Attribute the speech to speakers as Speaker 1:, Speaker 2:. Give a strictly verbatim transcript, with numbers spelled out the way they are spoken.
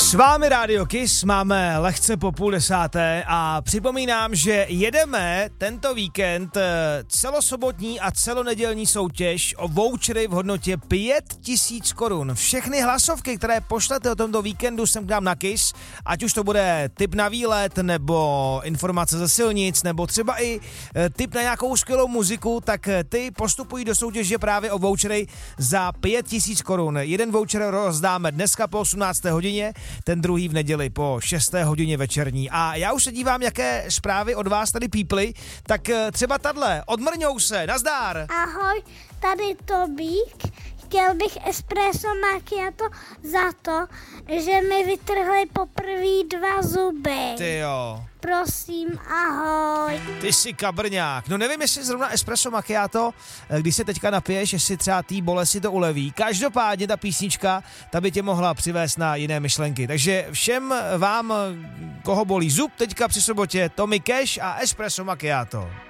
Speaker 1: S vámi Radio Kiss, máme lehce po půl desáté a připomínám, že jedeme tento víkend celosobotní a celonedělní soutěž o vouchery v hodnotě pět tisíc korun. Všechny hlasovky, které pošlete o tomto víkendu sem k nám na Kiss, ať už to bude tip na výlet, nebo informace ze silnic, nebo třeba i tip na nějakou skvělou muziku, tak ty postupují do soutěže právě o vouchery za pět tisíc korun. Jeden voucher rozdáme dneska po osmnácté hodině, ten druhý v neděli po šesté hodině večerní. A já už se dívám, jaké zprávy od vás tady píply, tak třeba tadle, odmrňou se, nazdár.
Speaker 2: Ahoj, tady Tobík. Chtěl bych espresso macchiato za to, že mi vytrhly poprvé dva zuby.
Speaker 1: Ty jo.
Speaker 2: Prosím, ahoj.
Speaker 1: Ty jsi kabrňák. No nevím, jestli zrovna espresso macchiato, když se teďka napiješ, jestli třeba tý bolesti to uleví. Každopádně ta písnička, ta by tě mohla přivést na jiné myšlenky. Takže všem vám, koho bolí zub teďka při sobotě, Tommy Cash a espresso macchiato.